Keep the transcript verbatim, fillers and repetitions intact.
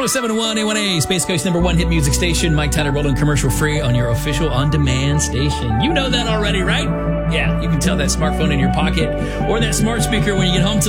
oh seven point one A one A, Space Coast number one hit music station. Mike Tyler Rolling commercial free on your official on-demand station. You know that already, right? Yeah, you can tell that smartphone in your pocket or that smart speaker when you get home tonight.